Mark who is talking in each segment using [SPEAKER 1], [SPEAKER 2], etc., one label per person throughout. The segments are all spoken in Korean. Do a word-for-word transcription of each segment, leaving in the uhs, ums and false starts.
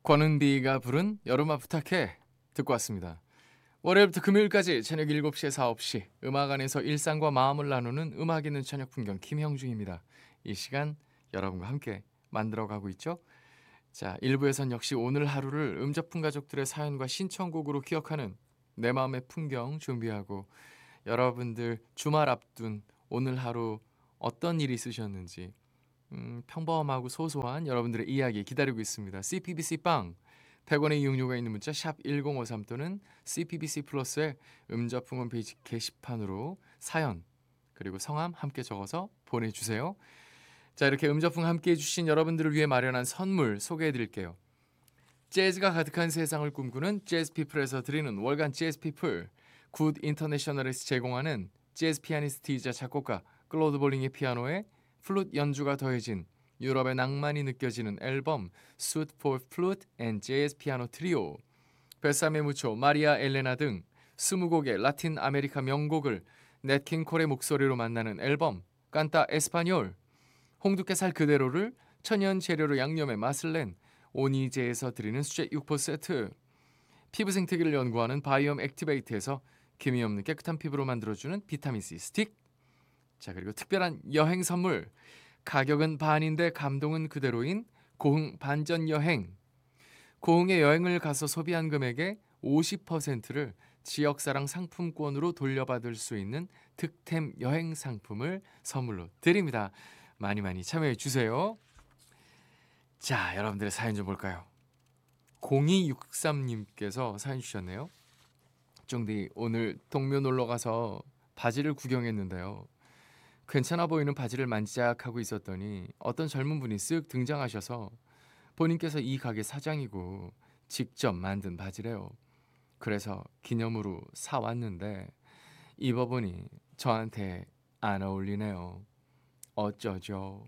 [SPEAKER 1] 권은비가 부른 여름아 부탁해 듣고 왔습니다. 월요일부터 금요일까지 저녁 일곱 시에서 아홉 시 음악 안에서 일상과 마음을 나누는 음악 있는 저녁 풍경 김형중입니다. 이 시간 여러분과 함께 만들어가고 있죠. 자, 일 부에선 역시 오늘 하루를 음접품 가족들의 사연과 신청곡으로 기억하는 내 마음의 풍경 준비하고 여러분들 주말 앞둔 오늘 하루 어떤 일이 있으셨는지 음, 평범하고 소소한 여러분들의 이야기 기다리고 있습니다. 씨피비씨 빵 백 원의 이용료가 있는 문자 샵 일공오삼 또는 씨피비씨 플러스의 음저풍 홈페이지 게시판으로 사연 그리고 성함 함께 적어서 보내주세요. 자, 이렇게 음저풍 함께 해주신 여러분들을 위해 마련한 선물 소개해드릴게요. 재즈가 가득한 세상을 꿈꾸는 재즈피플에서 드리는 월간 재즈피플, 굿 인터내셔널에서 제공하는 재즈 피아니스트이자 작곡가 클로드 볼링의 피아노에 플룻 연주가 더해진 유럽의 낭만이 느껴지는 앨범 Suite for Flute and Jazz Piano Trio, 베사메 무초, 마리아 엘레나 등 스무 곡의 라틴 아메리카 명곡을 넷 킹 콜의 목소리로 만나는 앨범 깐타 에스파뇰, 홍두깨살 그대로를 천연 재료로 양념해 맛을 낸 오니제에서 드리는 수제 육포 세트, 피부 생태계를 연구하는 바이옴 액티베이트에서 기미 없는 깨끗한 피부로 만들어주는 비타민C 스틱, 자, 그리고 특별한 여행 선물, 가격은 반인데 감동은 그대로인 고흥 반전 여행, 고흥에 여행을 가서 소비한 금액의 오십 퍼센트를 지역사랑 상품권으로 돌려받을 수 있는 득템 여행 상품을 선물로 드립니다. 많이 많이 참여해 주세요. 자, 여러분들의 사연 좀 볼까요? 공이육삼 님께서 사연 주셨네요. 쫑디, 오늘 동묘 놀러 가서 바지를 구경했는데요. 괜찮아 보이는 바지를 만지작하고 있었더니 어떤 젊은 분이 쓱 등장하셔서 본인께서 이 가게 사장이고 직접 만든 바지래요. 그래서 기념으로 사왔는데 입어보니 저한테 안 어울리네요. 어쩌죠?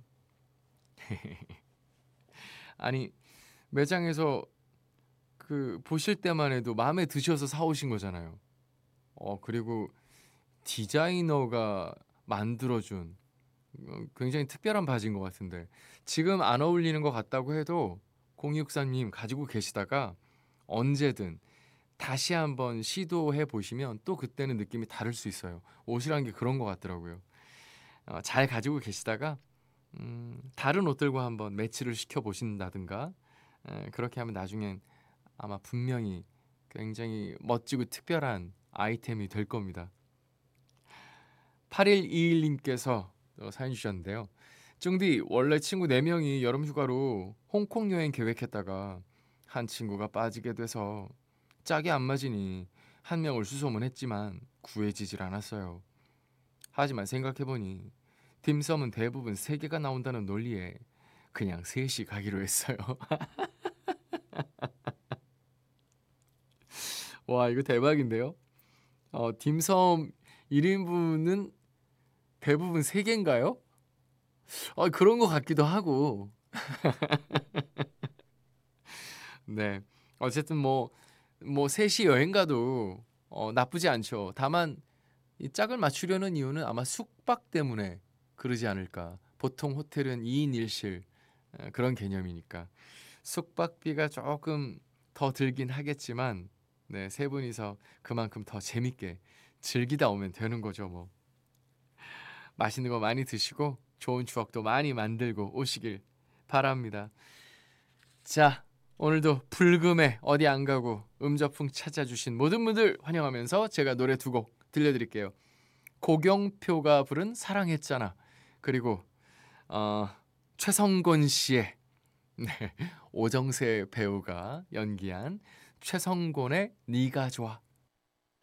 [SPEAKER 1] 아니, 매장에서 그 보실 때만 해도 마음에 드셔서 사오신 거잖아요. 어, 그리고 디자이너가 만들어준 어, 굉장히 특별한 바지인 것 같은데 지금 안 어울리는 것 같다고 해도 공이육삼 님 가지고 계시다가 언제든 다시 한번 시도해 보시면 또 그때는 느낌이 다를 수 있어요. 옷이란 게 그런 것 같더라고요. 어, 잘 가지고 계시다가 음, 다른 옷들과 한번 매치를 시켜 보신다든가 에, 그렇게 하면 나중엔 아마 분명히 굉장히 멋지고 특별한 아이템이 될 겁니다. 팔일이일 님께서 사연 주셨는데요. 쫑디, 원래 친구 네 명이 여름 휴가로 홍콩 여행 계획했다가 한 친구가 빠지게 돼서 짝이 안 맞으니 한 명을 수소문했지만 구해지질 않았어요. 하지만 생각해보니 딤섬은 대부분 세 개가 나온다는 논리에 그냥 셋이 가기로 했어요. 와, 이거 대박인데요? 어, 딤섬 일 인분은 대부분 세 개인가요? 어, 그런 것 같기도 하고. 네. 어쨌든 뭐, 뭐, 셋이 여행 가도 어, 나쁘지 않죠. 다만, 이 짝을 맞추려는 이유는 아마 숙박 때문에 그러지 않을까. 보통 호텔은 이 인 일 실 어, 그런 개념이니까. 숙박비가 조금 더 들긴 하겠지만, 네, 세 분이서 그만큼 더 재밌게 즐기다 오면 되는 거죠, 뭐. 맛있는 거 많이 드시고, 좋은 추억도 많이 만들고 오시길 바랍니다. 자, 오늘도 불금에 어디 안 가고 음저풍 찾아주신 모든 분들 환영하면서 제가 노래 두 곡 들려드릴게요. 고경표가 부른 사랑했잖아. 그리고 어, 최성곤 씨의 네, 오정세 배우가 연기한 최성곤의 네가 좋아.